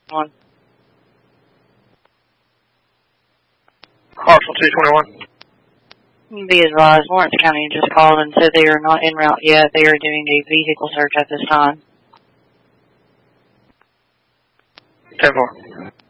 One. Hartsville 221. Be advised, Lawrence County just called and said they are not en route yet. They are doing a vehicle search at this time. 10-4.